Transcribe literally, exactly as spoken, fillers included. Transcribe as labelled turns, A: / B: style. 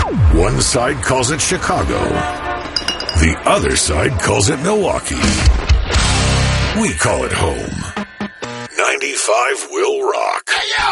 A: One side calls it Chicago. The other side calls it Milwaukee. We call it home. ninety-five will rock.